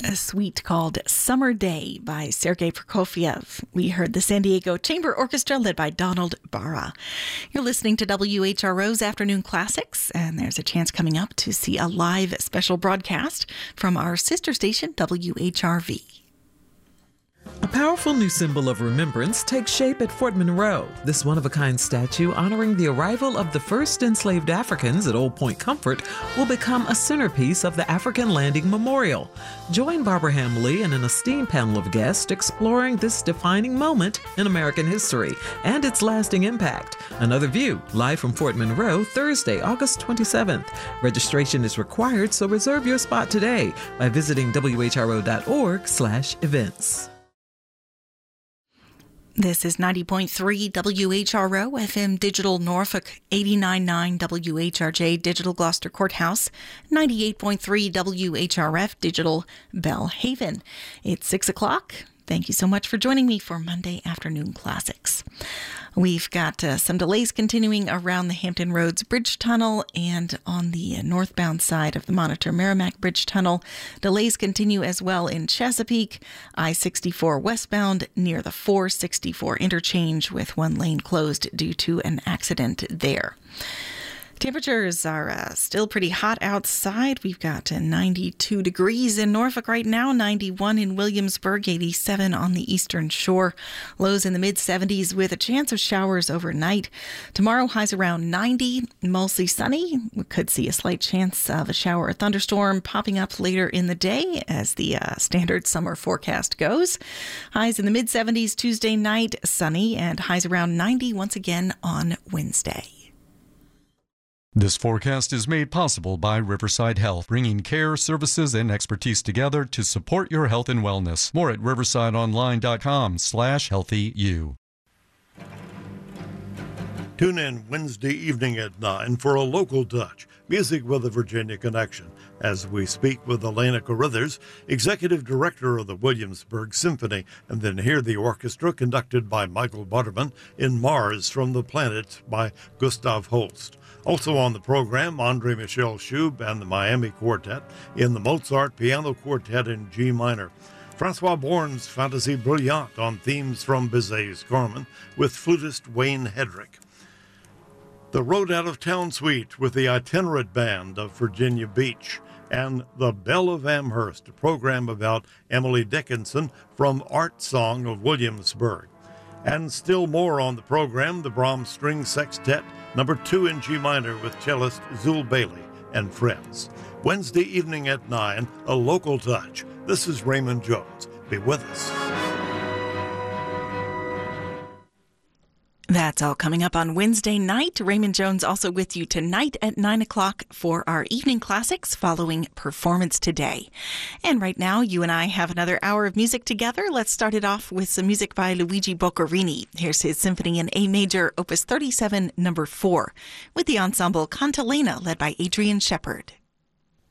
a suite called Summer Day by Sergei Prokofiev. We heard the San Diego Chamber Orchestra led by Donald Barra. You're listening to WHRO's Afternoon Classics, and there's a chance coming up to see a live special broadcast from our sister station, WHRV. A powerful new symbol of remembrance takes shape at Fort Monroe. This one-of-a-kind statue honoring the arrival of the first enslaved Africans at Old Point Comfort will become a centerpiece of the African Landing Memorial. Join Barbara Hamley and an esteemed panel of guests exploring this defining moment in American history and its lasting impact. Another View, live from Fort Monroe, Thursday, August 27th. Registration is required, so reserve your spot today by visiting whro.org/events. This is 90.3 WHRO, FM Digital Norfolk, 89.9 WHRJ Digital Gloucester Courthouse, 98.3 WHRF Digital Bellhaven. It's 6 o'clock. Thank you so much for joining me for Monday Afternoon Classics. We've got some delays continuing around the Hampton Roads Bridge Tunnel and on the northbound side of the Monitor Merrimack Bridge Tunnel. Delays continue as well in Chesapeake, I-64 westbound near the 464 interchange with one lane closed due to an accident there. Temperatures are still pretty hot outside. We've got 92 degrees in Norfolk right now, 91 in Williamsburg, 87 on the eastern shore. Lows in the mid-70s with a chance of showers overnight. Tomorrow, highs around 90, mostly sunny. We could see a slight chance of a shower or thunderstorm popping up later in the day as the standard summer forecast goes. Highs in the mid-70s Tuesday night, sunny, and highs around 90 once again on Wednesday. This forecast is made possible by Riverside Health, bringing care, services, and expertise together to support your health and wellness. More at riversideonline.com/healthyu. Tune in Wednesday evening at 9 for a local touch, music with a Virginia connection, as we speak with Elena Carruthers, Executive Director of the Williamsburg Symphony, and then hear the orchestra conducted by Michael Butterman in Mars from the Planet by Gustav Holst. Also on the program, Andre Michel Schub and the Miami Quartet in the Mozart Piano Quartet in G minor. Francois Born's Fantasy Brilliant on themes from Bizet's Carmen with flutist Wayne Hedrick. The Road Out of Town Suite with the Itinerant Band of Virginia Beach. And The Belle of Amherst, a program about Emily Dickinson from Art Song of Williamsburg. And still more on the program, the Brahms String Sextet, number 2 in G minor with cellist Zul Bailey and friends. Wednesday evening at 9, a local touch. This is Raymond Jones. Be with us. That's all coming up on Wednesday night. Raymond Jones also with you tonight at 9 o'clock for our evening classics following Performance Today. And right now, you and I have another hour of music together. Let's start it off with some music by Luigi Boccherini. Here's his Symphony in A Major, Opus 37, number 4, with the ensemble Cantilena led by Adrian Shepard.